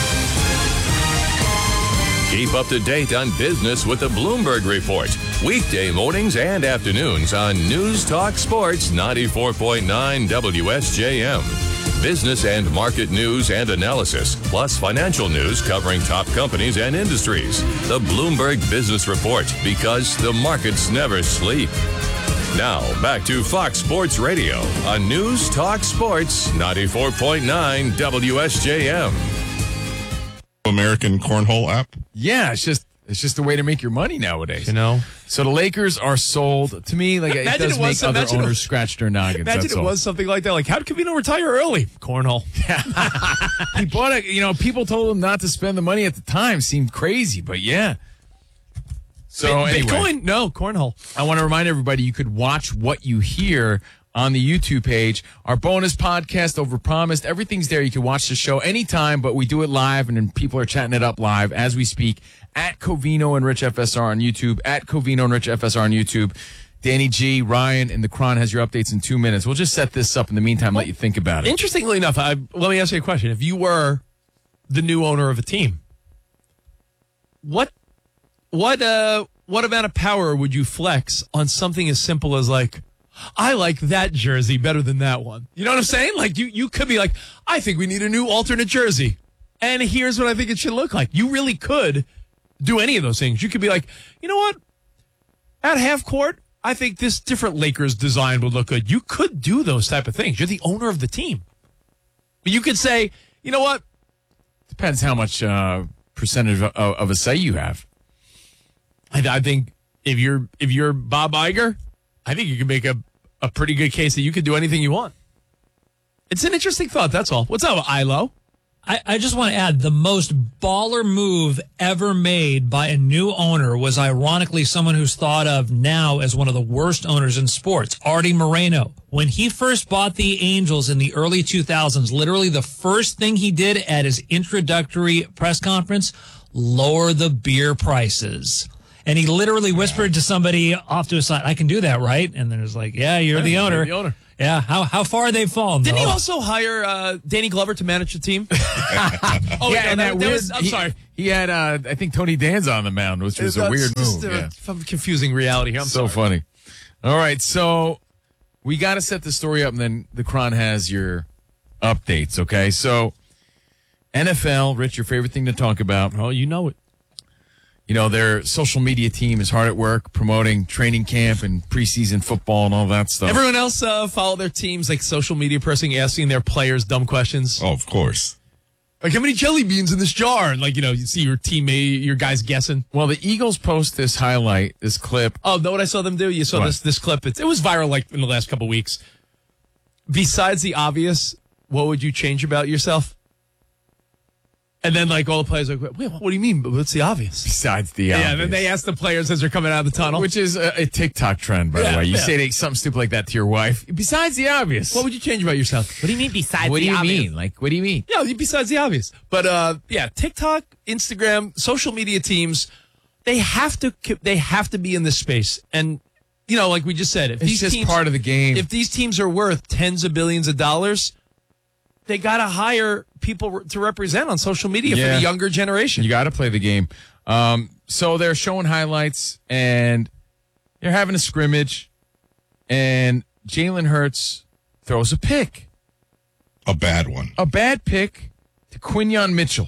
Keep up to date on business with the Bloomberg Report. Weekday mornings and afternoons on News Talk Sports ninety-four point nine W S J M. Business and market news and analysis, plus financial news covering top companies and industries. The Bloomberg Business Report, because the markets never sleep. Now, back to Fox Sports Radio on News Talk Sports ninety-four point nine W S J M. American Cornhole app? Yeah, it's just it's just a way to make your money nowadays. You know? So the Lakers are sold. To me, like, it Imagine does it was- make other imagine it- owners scratch their noggins. Imagine that's it all. was something like that. Like, how can we not retire early? Cornhole. He bought it. You know, people told him not to spend the money at the time. Seemed crazy, but yeah. So Bit- anyway, Bitcoin? No, cornhole. I want to remind everybody you could watch What You Hear on the YouTube page. Our bonus podcast, Overpromised, everything's there. You can watch the show anytime, but we do it live, and then people are chatting it up live as we speak at Covino and Rich F S R on YouTube, at Covino and Rich F S R on YouTube. Danny G, Ryan, and the Cron has your updates in two minutes. We'll just set this up in the meantime, let you think about it. Interestingly enough, I, let me ask you a question. If you were the new owner of a team, what what uh what amount of power would you flex on something as simple as like, I like that jersey better than that one? You know what I'm saying? Like you you could be like, I think we need a new alternate jersey, and here's what I think it should look like. You really could do any of those things. You could be like, you know what? At half court, I think this different Lakers design would look good. You could do those type of things. You're the owner of the team. But you could say, you know what? Depends how much uh, percentage of, of a say you have. I, I think if you're if you're Bob Iger, I think you can make a, a pretty good case that you could do anything you want. It's an interesting thought, that's all. What's up, Ilo? I, I just want to add, the most baller move ever made by a new owner was ironically someone who's thought of now as one of the worst owners in sports, Artie Moreno. When he first bought the Angels in the early two thousands, literally the first thing he did at his introductory press conference, lower the beer prices. And he literally whispered to somebody off to his side, I can do that, right? And then it was like, yeah, you're the owner. The owner. Yeah, how how far they've fallen. Didn't though. he also hire uh, Danny Glover to manage the team? oh, yeah, no, and that, that that weird, was, I'm he, sorry. He had, uh, I think, Tony Danza on the mound, which was That's a weird just move. A, yeah. confusing reality here. I'm so sorry. funny. All right, so we got to set the story up, and then the Cron has your updates, okay? So N F L, Rich, your favorite thing to talk about. Oh, you know it. You know, their social media team is hard at work promoting training camp and preseason football and all that stuff. Everyone else uh, follow their teams, like social media person asking their players dumb questions. Oh, of course. Like, how many jelly beans in this jar? And, like, you know, you see your teammate, your guys guessing. Well, the Eagles post this highlight, this clip. Oh, know what I saw them do? You saw What? this this clip. It, it was viral, like, in the last couple weeks. Besides the obvious, what would you change about yourself? And then, like, all the players are like, wait, what do you mean? But what's the obvious? Besides the Yeah, obvious. and then they ask the players as they're coming out of the tunnel. Which is a, a TikTok trend, by Yeah, the way. You yeah. say something stupid like that to your wife. Besides the obvious. What would you change about yourself? What do you mean besides What the do you obvious? mean? Like, what do you mean? Yeah, besides the obvious. But, uh, yeah, TikTok, Instagram, social media teams, they have to they have to be in this space. And, you know, like we just said, if It's these just teams, part of the game. If these teams are worth tens of billions of dollars, they got to hire people to represent on social media Yeah. for the younger generation. You got to play the game. Um, so they're showing highlights, and they're having a scrimmage, and Jalen Hurts throws a pick. A bad one. A bad pick to Quinyon Mitchell.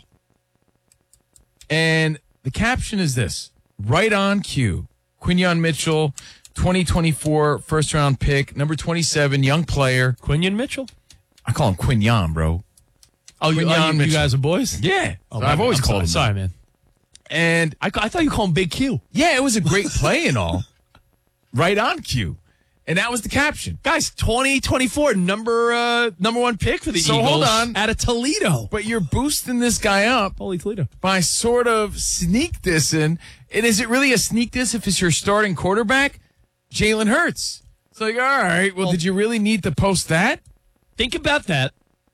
And the caption is this, right on cue. Quinyon Mitchell, twenty twenty-four first-round pick, number twenty-seven, young player. Quinyon Mitchell? I call him Quinyon, bro. Oh, you, Quinyon oh, you, you Mitchell. guys are boys? Yeah. Oh, I've my always bad. I'm called sorry. him Sorry, that. man. And I, I thought you called him Big Q. yeah, it was a great play and all. Right on cue. And that was the caption. Guys, twenty twenty-four, number uh, number one pick for the So Eagles. hold on. Out of Toledo. But you're boosting this guy up Holy Toledo. by sort of sneak dissing. And is it really a sneak diss if it's your starting quarterback? Jalen Hurts. It's like, all right, well, Well- did you really need to post that? Think about that.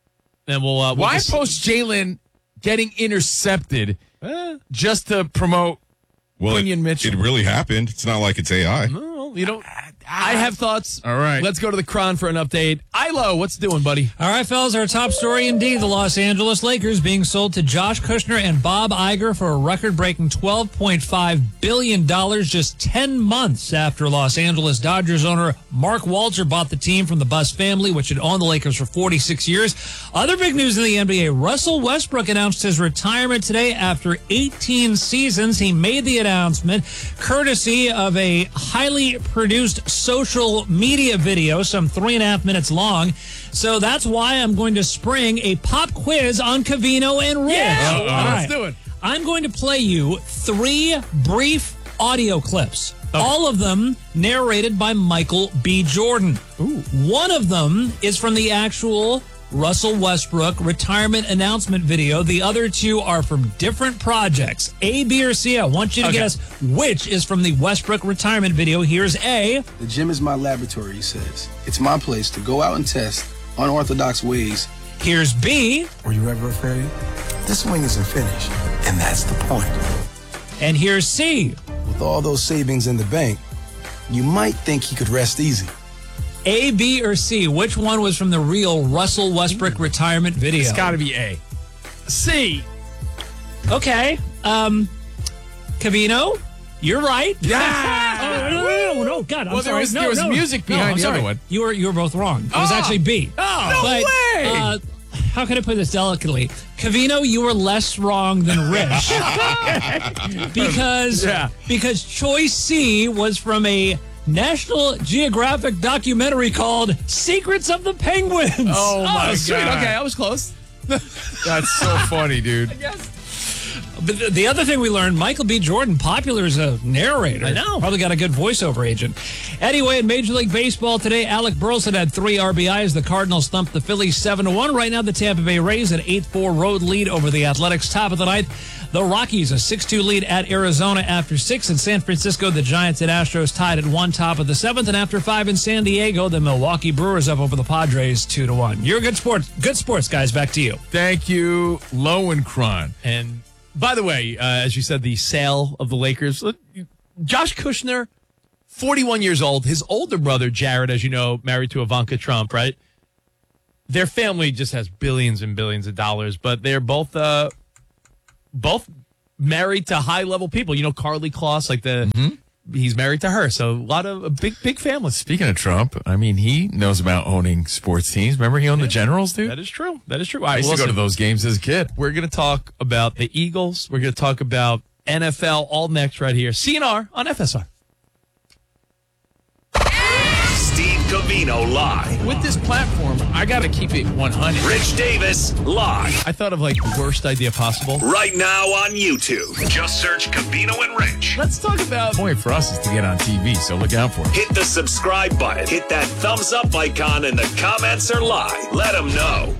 And we'll, uh, we'll Why just- post Jalen getting intercepted Eh, just to promote Well, it, Quinyon Mitchell? it really happened. It's not like it's A I. no, you don't. I have thoughts. All right. Let's go to the Cron for an update. Ilo, what's doing, buddy? All right, fellas, our top story indeed, the Los Angeles Lakers being sold to Josh Kushner and Bob Iger for a record-breaking twelve point five billion dollars just ten months after Los Angeles Dodgers owner Mark Walter bought the team from the Buss family, which had owned the Lakers for forty-six years. Other big news in the N B A, Russell Westbrook announced his retirement today after eighteen seasons. He made the announcement courtesy of a highly produced social media video, some three and a half minutes long. So that's why I'm going to spring a pop quiz on Covino and Rich. Yeah, All let's right. do it. I'm going to play you three brief audio clips. All of them narrated by Michael B. Jordan. Ooh. One of them is from the actual Russell Westbrook retirement announcement video. The other two are from different projects. A, B, or C. I want you to Okay. guess which is from the Westbrook retirement video. Here's A. The gym is my laboratory, he says. It's my place to go out and test unorthodox ways. Here's B. Were you ever afraid? This swing isn't finished, and that's the point. And here's C. With all those savings in the bank, you might think he could rest easy. A, B, or C? Which one was from the real Russell Westbrook retirement video? It's got to be A. C. Okay. Um, Cavino, you're right. Yeah. oh, no, no, no, no, God, I'm well, there sorry. was, no, there was no, music no, behind I'm the sorry. other one. You were you were both wrong. It was Oh. actually B. Oh, no but, way. Uh, how can I put this delicately? Cavino, you were less wrong than Rich. because, Yeah. because choice C was from a National Geographic documentary called Secrets of the Penguins. Oh, my sweet. God. Okay, I was close. That's so funny, dude. But the, the other thing we learned, Michael B. Jordan, popular as a narrator. I know. Probably got a good voiceover agent. Anyway, in Major League Baseball today, Alec Burleson had three R B Is. The Cardinals thumped the Phillies seven to one. Right now, the Tampa Bay Rays an eight four road lead over the Athletics. Top of the ninth, the Rockies a six two lead at Arizona after six. In San Francisco, the Giants and Astros tied at one top of the seventh. And after five in San Diego, the Milwaukee Brewers up over the Padres two to one. You're good sports, good sports guys. Back to you. Thank you, Lowenkron. And by the way, uh, as you said, the sale of the Lakers, look, Josh Kushner, forty-one years old. His older brother, Jared, as you know, married to Ivanka Trump, right? Their family just has billions and billions of dollars, but they're both uh, both married to high-level people. You know, Carly Kloss, like the he's married to her. So a lot of a big, big family. Speaking of Trump, I mean, he knows about owning sports teams. Remember he owned the Generals, dude? That is true. That is true. I used Well, to go to listen, those games as a kid. We're going to talk about the Eagles. We're going to talk about N F L all next right here. C N R on F S R. Steve Covino live. With this platform, I got to keep it one hundred. Rich Davis live. I thought of like the worst idea possible. Right now on YouTube. Just search Covino and Rich. Let's talk about. The point for us is to get on T V, so look out for it. Hit the subscribe button. Hit that thumbs up icon, and the comments are live. Let them know.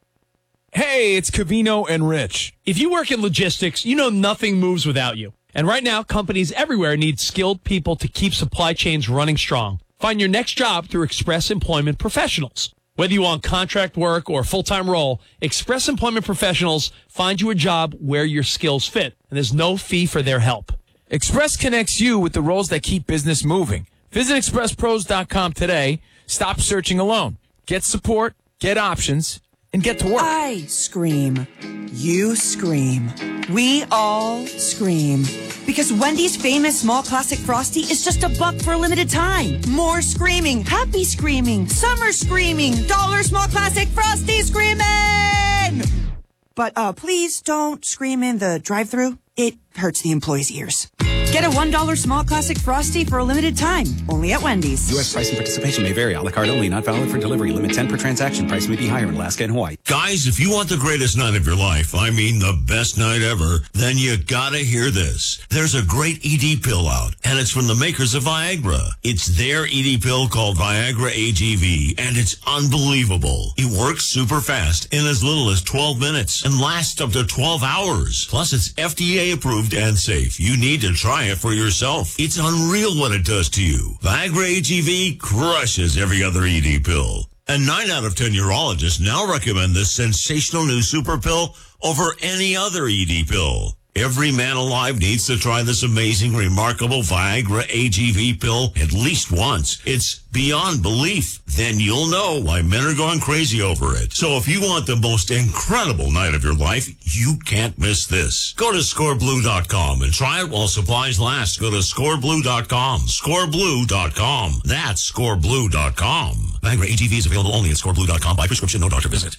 Hey, it's Covino and Rich. If you work in logistics, you know nothing moves without you. And right now, companies everywhere need skilled people to keep supply chains running strong. Find your next job through Express Employment Professionals. Whether you want contract work or a full-time role, Express Employment Professionals find you a job where your skills fit, and there's no fee for their help. Express connects you with the roles that keep business moving. Visit express pros dot com today. Stop searching alone. Get support, get options, and get to work. I scream. You scream. We all scream. Because Wendy's famous small classic Frosty is just a buck for a limited time. More screaming, happy screaming, summer screaming, dollar small classic Frosty screaming! But uh, please don't scream in the drive-thru. It hurts the employees' ears. Get a one dollar small classic Frosty for a limited time. Only at Wendy's. U S price and participation may vary. A la carte only. Not valid for delivery. Limit ten per transaction. Price may be higher in Alaska and Hawaii. Guys, if you want the greatest night of your life, I mean the best night ever, then you gotta hear this. There's a great E D pill out, and it's from the makers of Viagra. It's their E D pill called Viagra A G V, and it's unbelievable. It works super fast in as little as twelve minutes and lasts up to twelve hours. Plus, it's F D A approved and safe. You need to try it for yourself. It's unreal what it does to you. Viagra A G V crushes every other E D pill. And nine out of ten urologists now recommend this sensational new super pill over any other E D pill. Every man alive needs to try this amazing, remarkable Viagra A G V pill at least once. It's beyond belief. Then you'll know why men are going crazy over it. So if you want the most incredible night of your life, you can't miss this. Go to score blue dot com and try it while supplies last. Go to score blue dot com. score blue dot com. That's score blue dot com. Viagra A G V is available only at score blue dot com by prescription, no doctor visit.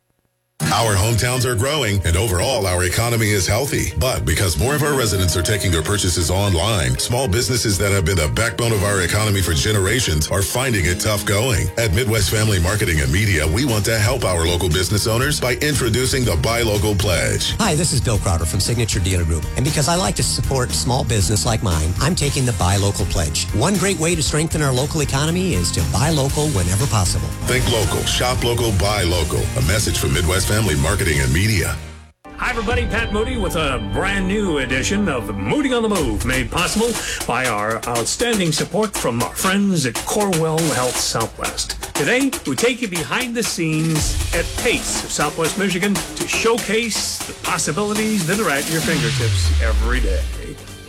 Our hometowns are growing, and overall, our economy is healthy. But because more of our residents are taking their purchases online, small businesses that have been the backbone of our economy for generations are finding it tough going. At Midwest Family Marketing and Media, we want to help our local business owners by introducing the Buy Local Pledge. Hi, this is Bill Crowder from Signature Dealer Group. And because I like to support small business like mine, I'm taking the Buy Local Pledge. One great way to strengthen our local economy is to buy local whenever possible. Think local, shop local, buy local. A message from Midwest Family Marketing and Media. Hi, everybody. Pat Moody with a brand new edition of Moody on the Move, made possible by our outstanding support from our friends at Corewell Health Southwest. Today, we take you behind the scenes at PACE of Southwest Michigan to showcase the possibilities that are at your fingertips every day.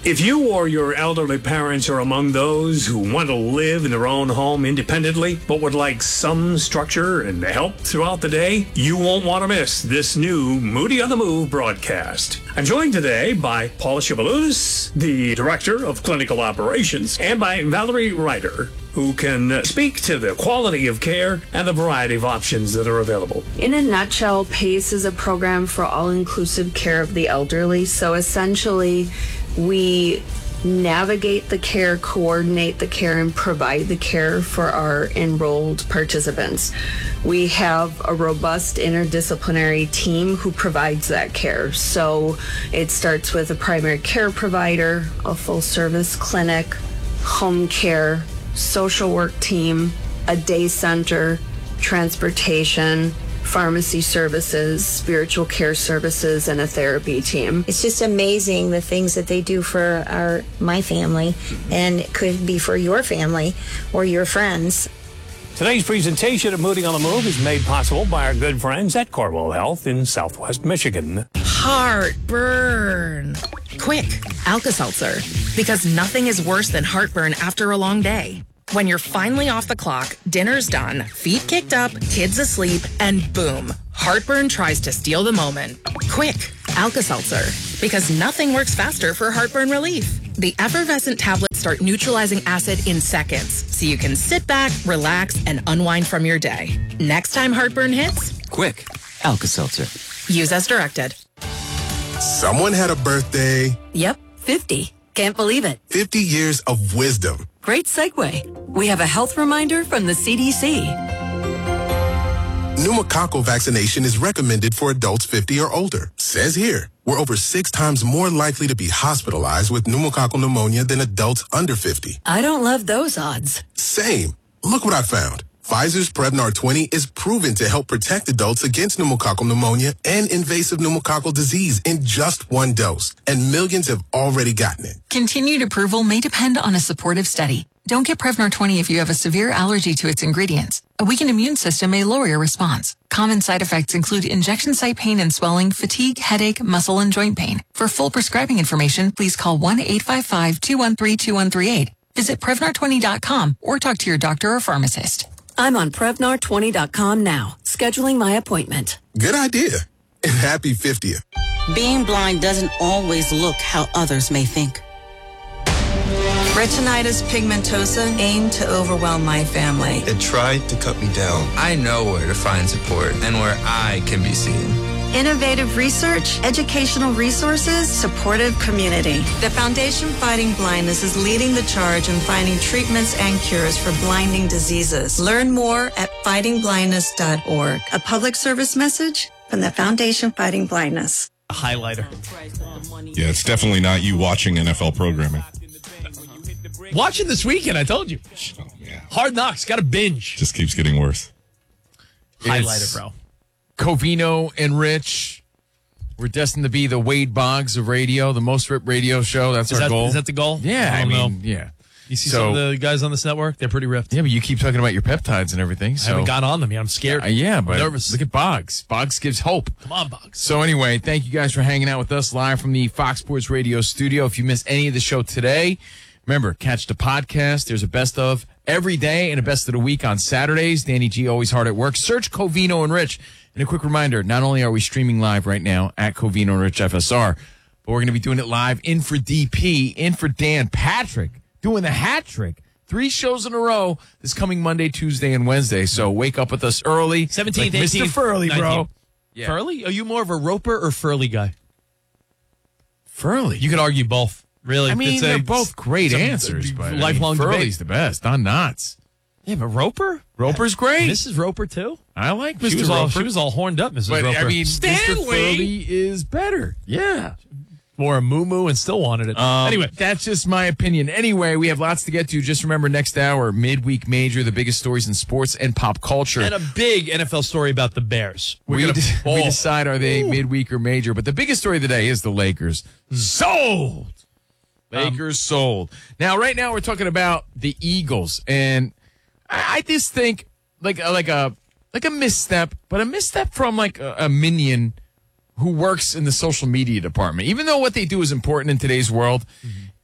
If you or your elderly parents are among those who want to live in their own home independently, but would like some structure and help throughout the day, you won't want to miss this new Moody on the Move broadcast. I'm joined today by Paula Shibaludis, the Director of Clinical Operations, and by Valerie Ryder, who can speak to the quality of care and the variety of options that are available. In a nutshell, PACE is a program for all-inclusive care of the elderly. So essentially, we navigate the care, coordinate the care, and provide the care for our enrolled participants. We have a robust interdisciplinary team who provides that care. So it starts with a primary care provider, a full-service clinic, home care, social work team, a day center, transportation, pharmacy services, spiritual care services, and a therapy team. It's just amazing the things that they do for our my family, and it could be for your family or your friends. Today's presentation of Moody on the Move is made possible by our good friends at Corwell Health in Southwest Michigan. Heartburn. Quick, Alka-Seltzer. Because nothing is worse than heartburn after a long day. When you're finally off the clock, dinner's done, feet kicked up, kids asleep, and boom, heartburn tries to steal the moment. Quick, Alka-Seltzer. Because nothing works faster for heartburn relief. The effervescent tablets start neutralizing acid in seconds, so you can sit back, relax, and unwind from your day. Next time heartburn hits, Quick, Alka-Seltzer. use as directed. Someone had a birthday. Yep, fifty. Can't believe it. fifty years of wisdom. Great segue. We have a health reminder from the C D C. Pneumococcal vaccination is recommended for adults fifty or older. Says here, we're over six times more likely to be hospitalized with pneumococcal pneumonia than adults under fifty. I don't love those odds. Same. Look what I found. Pfizer's Prevnar twenty is proven to help protect adults against pneumococcal pneumonia and invasive pneumococcal disease in just one dose. And millions have already gotten it. Continued approval may depend on a supportive study. Don't get Prevnar twenty if you have a severe allergy to its ingredients. A weakened immune system may lower your response. Common side effects include injection site pain and swelling, fatigue, headache, muscle, and joint pain. For full prescribing information, please call one eight five five, two one three, two one three eight. Visit Prevnar twenty dot com or talk to your doctor or pharmacist. I'm on Prevnar twenty dot com now, scheduling my appointment. Good idea. And happy fiftieth. Being blind doesn't always look how others may think. Retinitis pigmentosa aimed to overwhelm my family. It tried to cut me down. I know where to find support and where I can be seen. Innovative research, educational resources, supportive community. The Foundation Fighting Blindness is leading the charge in finding treatments and cures for blinding diseases. Learn more at fighting blindness dot org. A public service message from the Foundation Fighting Blindness. A highlighter. Yeah, it's definitely not you watching N F L programming. Watching this weekend, I told you. Oh, yeah. Hard Knocks, got to binge. Just keeps getting worse. Highlighter, bro. Covino and Rich. We're destined to be the Wade Boggs of radio, the most ripped radio show. That's Is our that, goal. Is that the goal? Yeah, I, I don't mean, know. yeah. You see So- some of the guys on this network? They're pretty ripped. Yeah, but you keep talking about your peptides and everything. So. I haven't got on them yet. I'm scared. Uh, yeah, but I'm nervous. look at Boggs. Boggs gives hope. Come on, Boggs. So anyway, thank you guys for hanging out with us live from the Fox Sports Radio studio. If you missed any of the show today, remember, catch the podcast. There's a best of every day and a best of the week on Saturdays. Danny G always hard at work. Search Covino and Rich. And a quick reminder, not only are we streaming live right now at Covino and Rich F S R, but we're going to be doing it live in for D P, in for Dan Patrick, doing the hat trick. Three shows in a row this coming Monday, Tuesday, and Wednesday. So wake up with us early. seventeenth, like Mister eighteenth, Furley, bro. nineteenth. Yeah. Furley? Are you more of a Roper or Furley guy? Furley. You could argue both. Really? I mean, It's a- they're both great it's a- answers, but I lifelong mean, debate. Furley's the best. Don Knotts. Yeah, but Roper? Roper's great. Missus Roper, too? I like She Mister was, all, Roper. she was all horned up, Missus But, Roper. I mean, Mister Stanley! Furley is better. Yeah. Wore a moo and still wanted it. Um, anyway. That's just my opinion. Anyway, we have lots to get to. Just remember, next hour, midweek major, the biggest stories in sports and pop culture. And a big N F L story about the Bears. We're we, gonna de- we ball. decide are they Ooh. midweek or major. But the biggest story of the day is the Lakers. Sold! Lakers sold. Now, right now, we're talking about the Eagles. And I, I just think like, like, a, like a misstep, but a misstep from like a, a minion who works in the social media department. Even though what they do is important in today's world, mm-hmm.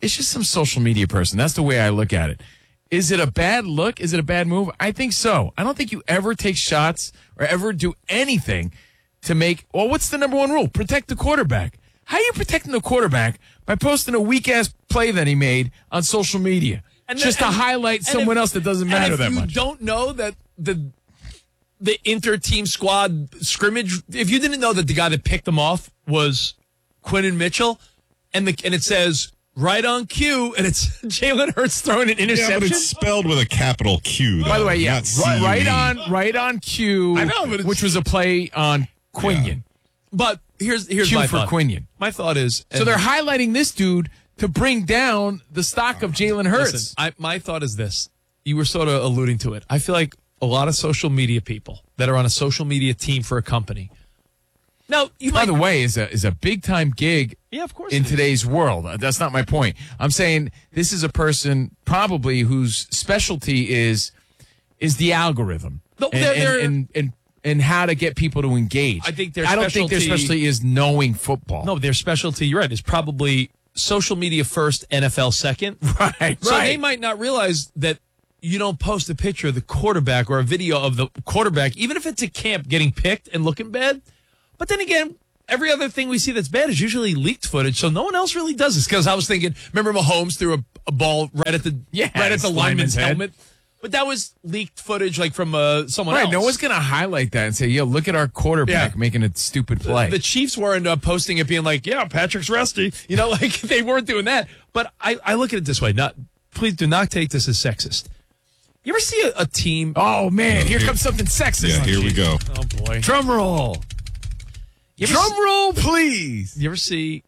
it's just some social media person. That's the way I look at it. Is it a bad look? Is it a bad move? I think so. I don't think you ever take shots or ever do anything to make, well, what's the number one rule? Protect the quarterback. How are you protecting the quarterback by posting a weak-ass play that he made on social media? And just then, to and, highlight and someone if, else that doesn't matter that much. If you don't know that the the inter-team squad scrimmage, if you didn't know that the guy that picked them off was Quinnen Mitchell, and the and it says right on cue, and it's Jalen Hurts throwing an interception. Yeah, but it's spelled with a capital Q. Though, By the way, yeah, right, right on, on, right on cue. I know, but it's, which was a play on Quinion. Yeah. But here's here's Q my for thought. Quinion. My thought is, so they're highlighting this dude to bring down the stock of Jalen Hurts. Listen, I, my thought is this. You were sort of alluding to it. I feel like a lot of social media people that are on a social media team for a company. Now, you by might, the way, is a is a big time gig. Yeah, of course. In today's world, that's not my point. I'm saying this is a person probably whose specialty is is the algorithm No, and, they're- they're- and, and, and and how to get people to engage. I think their I don't think their specialty- specialty is knowing football. No, their specialty, you're right, is probably social media first, N F L second. Right, So right. they might not realize that you don't post a picture of the quarterback or a video of the quarterback, even if it's a camp getting picked and looking bad. But then again, every other thing we see that's bad is usually leaked footage, so no one else really does this. Because I was thinking, remember Mahomes threw a, a ball right at the Yes, right at the lineman's lineman's head. helmet? But that was leaked footage, like from uh, someone Right, else. no one's going to highlight that and say, yo, look at our quarterback Yeah. making a stupid play. The Chiefs weren't uh, posting it being like, yeah, Patrick's rusty. You know, like they weren't doing that. But I, I look at it this way. Not, please do not take this as sexist. You ever see a, a team? Oh, man, here comes something sexist. Yeah, here we go. Oh, boy. Drum roll. You ever Drum see- roll, please. You ever see